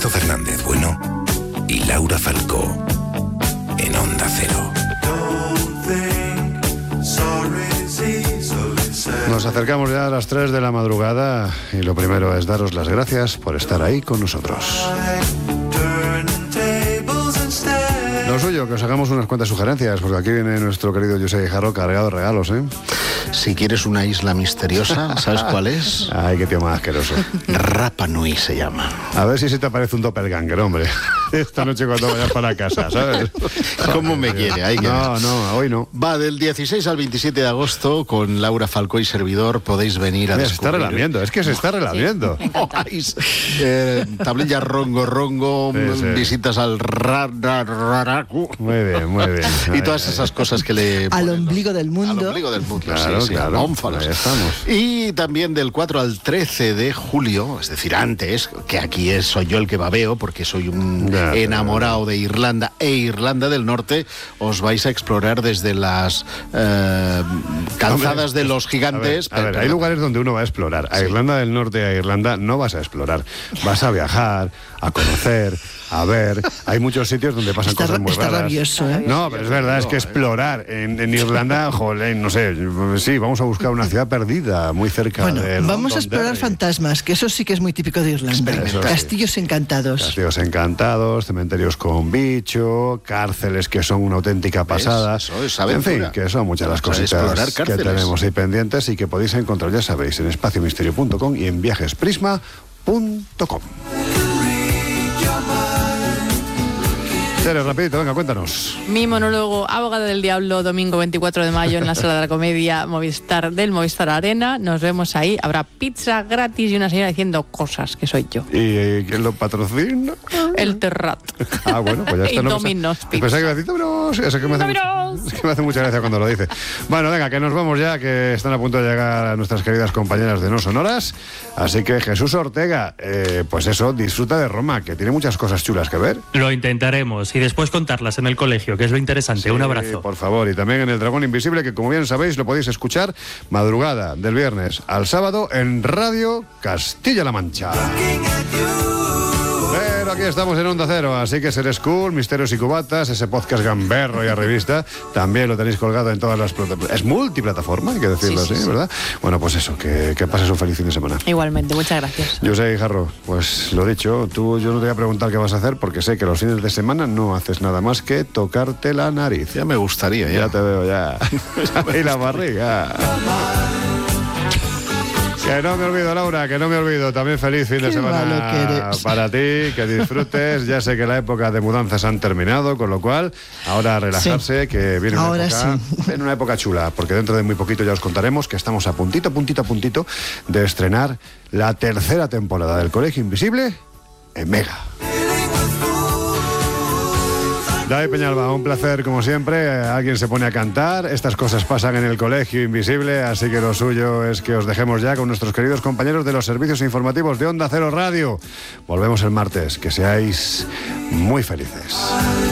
Alfonso Fernández Bueno y Laura Falcó en Onda Cero. Nos acercamos ya a las 3 de la madrugada y lo primero es daros las gracias por estar ahí con nosotros. Lo suyo, que os hagamos unas cuantas sugerencias, porque aquí viene nuestro querido José Guijarro cargado de regalos, ¿eh? Si quieres una isla misteriosa, ¿sabes cuál es? Ay, qué tío más asqueroso. Rapa Nui se llama. A ver si se te aparece un doppelganger, hombre. Esta noche cuando vayas para casa, ¿sabes? ¿Cómo me quiere? Hay que ver. No, hoy no. Va del 16 al 27 de agosto con Laura Falcó y servidor. Podéis venir a Mira, descubrir. se está relamiendo, es que se está relamiendo. Sí, tablilla rongo, Sí. visitas al raracu. Muy bien, muy bien. Y todas esas cosas que le Al ponen ombligo del mundo. Al ombligo del mundo, Claro, sí, claro. ónfalos. Ahí estamos. Y también del 4 al 13 de julio, es decir, antes, que aquí soy yo el que babeo, porque soy un Ya, enamorado de Irlanda e Irlanda del Norte, os vais a explorar desde las calzadas de los gigantes. A ver, hay lugares donde uno va a explorar. A Irlanda del Norte y a Irlanda no vas a explorar. Vas a viajar, a conocer, a ver. Hay muchos sitios donde pasan cosas muy Está raras. rabioso, ¿eh? No, pero es verdad, es que explorar en Irlanda, joder, no sé, sí, vamos a buscar una ciudad perdida muy cerca Bueno, de vamos a Londonderry. explorar fantasmas, que eso sí que es muy típico de Irlanda. Eso sí. Castillos encantados. Castillos encantados, cementerios con bicho, cárceles que son una auténtica pasada. Eso es en fin, aventura. que son muchas las Vamos a explorar cositas que cárceles. tenemos ahí pendientes y que podéis encontrar, ya sabéis, en espaciomisterio.com y en viajesprisma.com. Tere, rapidito, venga, cuéntanos. Mi monólogo Abogada del Diablo, domingo 24 de mayo en la Sala de la Comedia Movistar Arena. Nos vemos ahí. Habrá pizza gratis y una señora diciendo cosas, que soy yo. ¿Y quién lo patrocina? El Terrat. Ah, bueno, pues ya está. Y no Domino's pensaba- pensaba que iba a decir Domino's. Eso que me hace Domino's. es que me hace mucha gracia cuando lo dice. Bueno, venga, que nos vamos ya, que están a punto de llegar nuestras queridas compañeras de No Sonoras. Así que Jesús Ortega, pues eso, disfruta de Roma, que tiene muchas cosas chulas que ver. Lo intentaremos y después contarlas en el colegio, que es lo interesante. Sí, Un abrazo. por favor, y también en El Dragón Invisible, que como bien sabéis lo podéis escuchar madrugada del viernes al sábado en Radio Castilla-La Mancha. Pero aquí estamos en Onda Cero, así que Ser School, Misterios y Cubatas, ese podcast gamberro y a revista, también lo tenéis colgado en todas las plataformas. Es multiplataforma, hay que decirlo Sí, así, sí. ¿verdad? Bueno, pues eso, que pases un feliz fin de semana. Igualmente, muchas gracias. Yo sé, Jarro, pues lo dicho, yo no te voy a preguntar qué vas a hacer porque sé que los fines de semana no haces nada más que tocarte la nariz. Ya me gustaría, Ya te veo, ya. Y la barriga. Que no me olvido, Laura, que no me olvido. También feliz fin de Qué malo que semana eres. para ti, que disfrutes. Ya sé que la época de mudanzas han terminado, con lo cual, ahora a relajarse, que viene una Ahora época, sí. en una época chula, porque dentro de muy poquito ya os contaremos que estamos a puntito de estrenar la tercera temporada del Colegio Invisible en Mega. David Peñalba, un placer como siempre. Alguien se pone a cantar. Estas cosas pasan en el Colegio Invisible, así que lo suyo es que os dejemos ya con nuestros queridos compañeros de los servicios informativos de Onda Cero Radio. Volvemos el martes. Que seáis muy felices.